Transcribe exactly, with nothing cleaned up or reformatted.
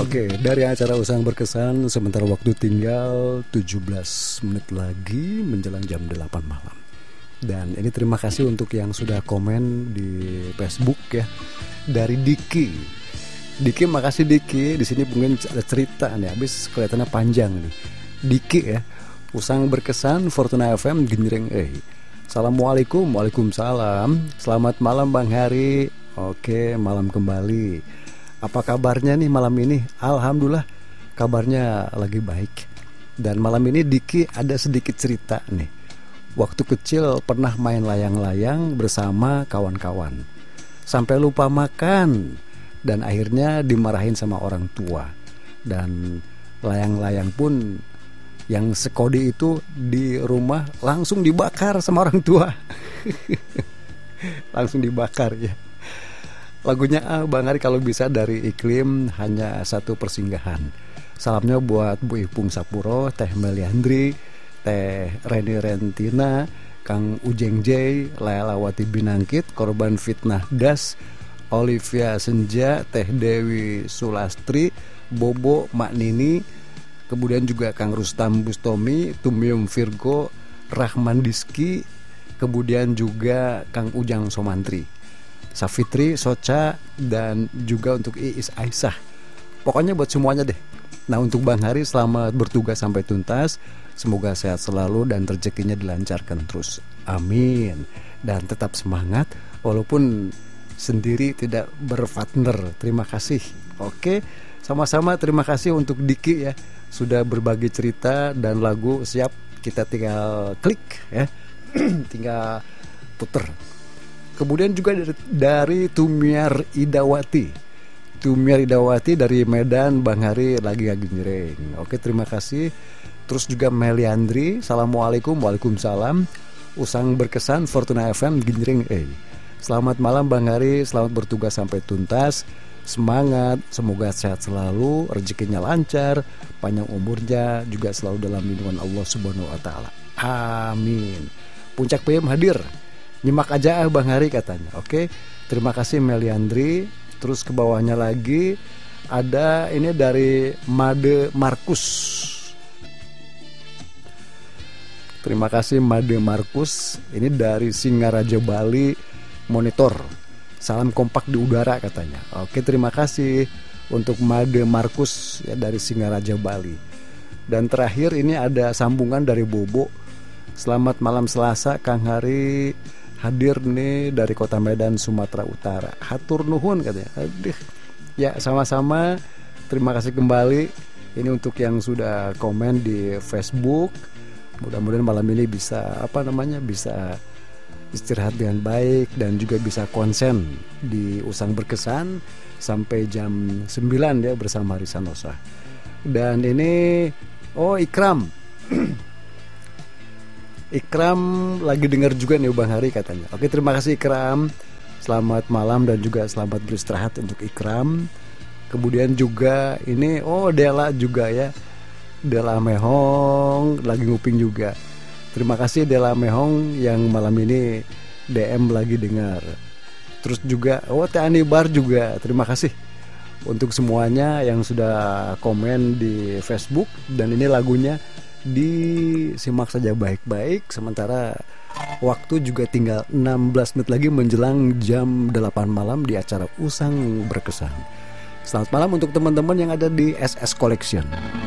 Oke, dari acara Usang Berkesan, sementara waktu tinggal tujuh belas menit lagi menjelang jam delapan malam. Dan ini terima kasih untuk yang sudah komen di Facebook ya. Dari Diki. Diki, makasih Diki. Di sini mungkin ada cerita nih, habis kelihatannya panjang nih. Diki ya. Usang Berkesan Fortuna F M Genjreng eh. Assalamualaikum. Waalaikumsalam. Selamat malam Bang Hari. Oke, malam kembali. Apa kabarnya nih malam ini? Alhamdulillah kabarnya lagi baik. Dan malam ini Diki ada sedikit cerita nih. Waktu kecil pernah main layang-layang bersama kawan-kawan, sampai lupa makan dan akhirnya dimarahin sama orang tua. Dan layang-layang pun yang sekodi itu di rumah langsung dibakar sama orang tua. Langsung dibakar ya. Lagunya ah, Bang Hari kalau bisa dari Iklim Hanya Satu Persinggahan. Salamnya buat Bu Ipung Sapuro, Teh Meliandri, Teh Reni Rentina, Kang Ujeng J, Lailawati Binangkit, Korban Fitnah Das, Olivia Senja, Teh Dewi Sulastri, Bobo Mak Nini, kemudian juga Kang Rustam Bustomi, Tumium Virgo, Rahman Diski, kemudian juga Kang Ujang Somantri, Safitri, Soca, dan juga untuk Iis Aisyah. Pokoknya buat semuanya deh. Nah, untuk Bang Hari selamat bertugas sampai tuntas. Semoga sehat selalu dan rezekinya dilancarkan terus. Amin. Dan tetap semangat walaupun sendiri tidak berpartner. Terima kasih. Oke, sama-sama terima kasih untuk Diki ya, sudah berbagi cerita dan lagu. Siap, kita tinggal klik ya. Tinggal puter. Kemudian juga dari, dari Tumiar Idawati. Tumiar Idawati dari Medan, Bang Hari lagi Genjreng. Oke, terima kasih. Terus juga Meliandri, Assalamualaikum. Waalaikumsalam. Usang Berkesan Fortuna F M Genjreng eh. Selamat malam Bang Hari, selamat bertugas sampai tuntas. Semangat, semoga sehat selalu, rezekinya lancar, panjang umurnya, juga selalu dalam lindungan Allah Subhanahu wa taala. Amin. Puncak P M hadir. Nyimak aja ah Bang Hari katanya. Oke, terima kasih Meliandri. Terus ke bawahnya lagi ada ini dari Made Markus. Terima kasih Made Markus. Ini dari Singaraja Bali Monitor. Salam kompak di udara katanya. Oke, terima kasih untuk Made Markus ya, dari Singaraja Bali. Dan terakhir ini ada sambungan dari Bobo. Selamat malam Selasa Kang Hari, hadir nih dari Kota Medan, Sumatera Utara. Hatur nuhun katanya. Aduh. Ya, sama-sama. Terima kasih kembali. Ini untuk yang sudah komen di Facebook. Mudah-mudahan malam ini bisa apa namanya? Bisa istirahat dengan baik dan juga bisa konsen di Usang Berkesan sampai jam sembilan ya bersama Risa Nosa. Dan ini oh Ikram. Ikram lagi dengar juga nih Bang Hari katanya. Oke, terima kasih Ikram. Selamat malam dan juga selamat beristirahat untuk Ikram. Kemudian juga ini oh Dela juga ya. Dela Mehong lagi nguping juga. Terima kasih Dela Mehong yang malam ini D M lagi dengar. Terus juga oh Teh Anibar juga. Terima kasih untuk semuanya yang sudah komen di Facebook. Dan ini lagunya disimak saja baik-baik. Sementara waktu juga tinggal enam belas menit lagi menjelang jam delapan malam di acara Usang Berkesan. Selamat malam untuk teman-teman yang ada di S S Collection.